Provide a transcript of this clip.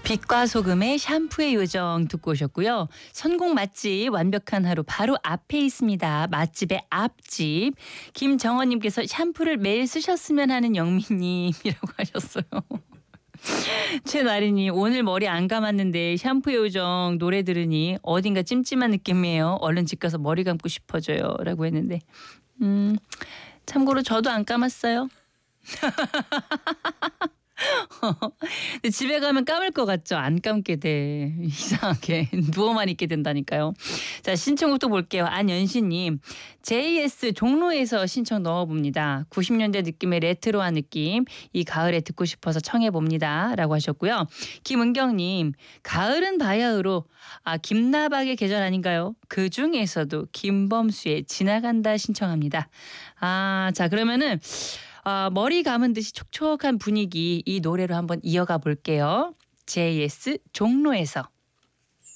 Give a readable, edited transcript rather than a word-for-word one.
빛과 소금의 샴푸의 요정 듣고 오셨고요. 선곡 맛집 완벽한 하루 바로 앞에 있습니다. 맛집의 앞집. 김정원님께서 샴푸를 매일 쓰셨으면 하는 영민님이라고 하셨어요. 최나린이 오늘 머리 안 감았는데 샴푸의 요정 노래 들으니 어딘가 찜찜한 느낌이에요. 얼른 집 가서 머리 감고 싶어져요. 라고 했는데 참고로 저도 안 감았어요. 근데 집에 가면 감을 것 같죠? 안 감게 돼. 이상하게 누워만 있게 된다니까요. 자, 신청곡 또 볼게요. 안연신님. JS 종로에서 신청 넣어봅니다. 90년대 느낌의 레트로한 느낌. 이 가을에 듣고 싶어서 청해봅니다. 라고 하셨고요. 김은경님. 가을은 바야흐로 김나박의 계절 아닌가요? 그중에서도 김범수의 지나간다 신청합니다. 자 그러면은 머리 감은 듯이 촉촉한 분위기 이 노래로 한번 이어가 볼게요. JS 종로에서.